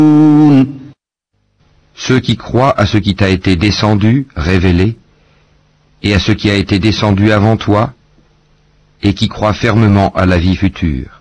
Ceux qui croient à ce qui t'a été descendu, révélé, et à ce qui a été descendu avant toi, et qui croient fermement à la vie future.